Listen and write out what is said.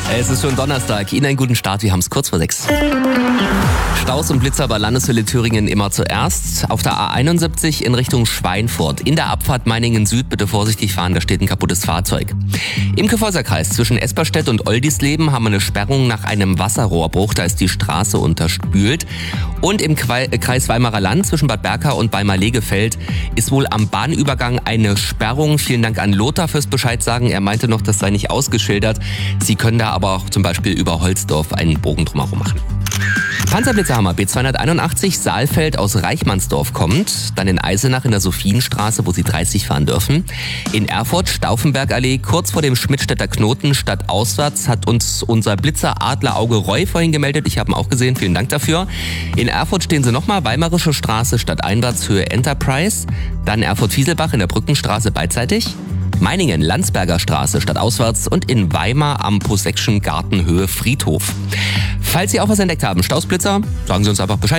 Es ist schon Donnerstag. Ihnen einen guten Start. Wir haben es kurz vor 6. Staus und Blitzer bei Landeshöhle Thüringen immer zuerst. Auf der A71 in Richtung Schweinfurt. In der Abfahrt Meiningen Süd bitte vorsichtig fahren, da steht ein kaputtes Fahrzeug. Im Kyffhäuserkreis zwischen Esperstedt und Oldisleben haben wir eine Sperrung nach einem Wasserrohrbruch. Da ist die Straße unterspült. Und im Kreis Weimarer Land zwischen Bad Berka und Weimar-Legefeld ist wohl am Bahnübergang eine Sperrung. Vielen Dank an Lothar fürs Bescheid sagen. Er meinte noch, das sei nicht ausgeschildert. Sie können da aber auch zum Beispiel über Holzdorf einen Bogen drumherum machen. Panzerblitzerhammer B281 Saalfeld aus Reichmannsdorf kommt, dann in Eisenach in der Sophienstraße, wo Sie 30 fahren dürfen. In Erfurt Stauffenbergallee, kurz vor dem Schmidtstädter Knoten, stadtauswärts, hat uns unser Blitzer Adlerauge Roy vorhin gemeldet. Ich habe ihn auch gesehen, vielen Dank dafür. In Erfurt stehen Sie nochmal, Weimarische Straße stadteinwärts, Höhe Enterprise. Dann Erfurt-Fieselbach in der Brückenstraße beidseitig. Meiningen, Landsberger Straße stadtauswärts und in Weimar am Poseckschen Garten Höhe Friedhof. Falls Sie auch was entdeckt haben, Stausblitzer, sagen Sie uns einfach Bescheid.